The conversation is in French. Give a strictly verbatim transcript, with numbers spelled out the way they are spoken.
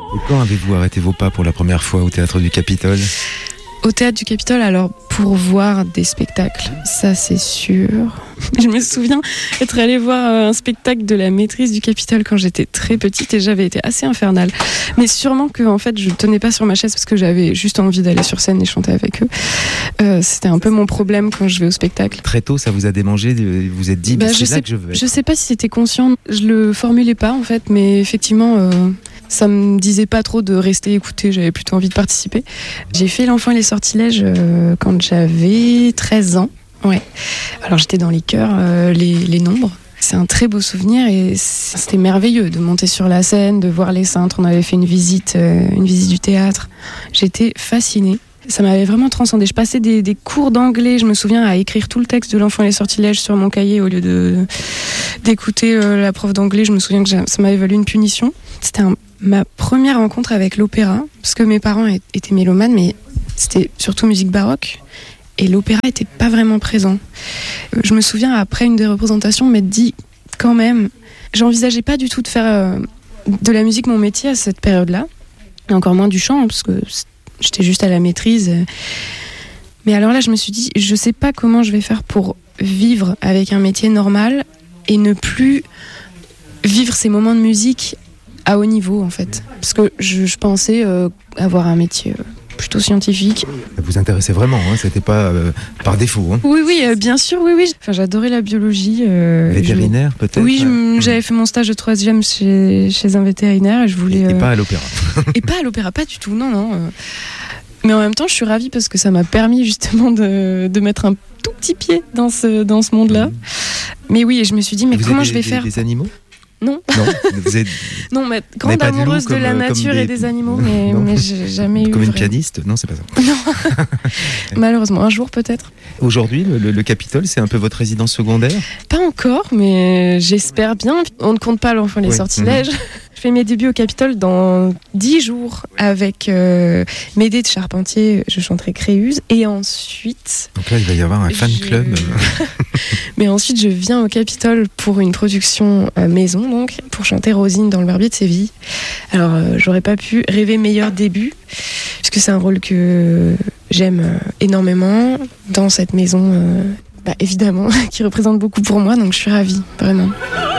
Et quand avez-vous arrêté vos pas pour la première fois au Théâtre du Capitole ? Au Théâtre du Capitole, alors pour voir des spectacles, ça c'est sûr. Je me souviens être allée voir un spectacle de la Maîtrise du Capitole quand j'étais très petite et j'avais été assez infernale. Mais sûrement que en fait je tenais pas sur ma chaise parce que j'avais juste envie d'aller sur scène et chanter avec eux. Euh, c'était un peu mon problème quand je vais au spectacle. Très tôt, ça vous a démangé, vous vous êtes dit bah, c'est là sais, que je veux être. Je sais pas si c'était conscient, je le formulais pas en fait, mais effectivement. Euh, Ça me disait pas trop de rester écouter, j'avais plutôt envie de participer. J'ai fait L'Enfant et les Sortilèges euh, quand j'avais treize ans. Ouais. Alors j'étais dans les chœurs, euh, les, les nombres. C'est un très beau souvenir et c'était merveilleux de monter sur la scène, de voir les cintres. On avait fait une visite, euh, une visite du théâtre. J'étais fascinée. Ça m'avait vraiment transcendée. Je passais des, des cours d'anglais, je me souviens, à écrire tout le texte de L'Enfant et les Sortilèges sur mon cahier au lieu de, d'écouter euh, la prof d'anglais. Je me souviens que ça m'avait valu une punition. C'était un ma première rencontre avec l'opéra, parce que mes parents étaient mélomanes, mais c'était surtout musique baroque, et l'opéra n'était pas vraiment présent. Je me souviens, après une des représentations, m'être dit, quand même, j'envisageais pas du tout de faire euh, de la musique mon métier à cette période-là, et encore moins du chant, parce que j'étais juste à la maîtrise. Mais alors là, je me suis dit, je sais pas comment je vais faire pour vivre avec un métier normal, et ne plus vivre ces moments de musique à haut niveau en fait, parce que je, je pensais euh, avoir un métier euh, plutôt scientifique. Ça vous intéressait vraiment, hein, c'était pas euh, par défaut. Hein. Oui, oui, euh, bien sûr, oui, oui. Enfin, j'adorais la biologie. Euh, vétérinaire je... peut-être. Oui, je, j'avais fait mon stage de troisième chez, chez un vétérinaire et je voulais. Et, euh... et pas à l'opéra. Et pas à l'opéra, pas du tout, non, non. Euh... Mais en même temps, je suis ravie parce que ça m'a permis justement de, de mettre un tout petit pied dans ce, dans ce monde-là. Mmh. Mais oui, et je me suis dit, mais vous comment des, je vais des, faire des animaux? Non. Non, vous êtes... non, mais grande amoureuse de, de la nature des... et des animaux, mais, mais j'ai jamais comme eu. Comme une vrai. pianiste? Non, c'est pas ça. Non. Malheureusement, un jour peut-être. Aujourd'hui, le, le, le Capitole, c'est un peu votre résidence secondaire? Pas encore, mais j'espère bien. On ne compte pas l'Enfant et les oui. Sortilèges. Mmh. Je fais mes débuts au Capitole dans dix jours avec euh, Médée de Charpentier. Je chanterai Créuse. Et ensuite... Donc là, il va y avoir un fan je... club. Mais ensuite, je viens au Capitole pour une production euh, maison, donc, pour chanter Rosine dans Le Barbier de Séville. Alors, euh, j'aurais pas pu rêver meilleur début, puisque c'est un rôle que j'aime euh, énormément dans cette maison, euh, bah, évidemment, qui représente beaucoup pour moi, donc je suis ravie, vraiment.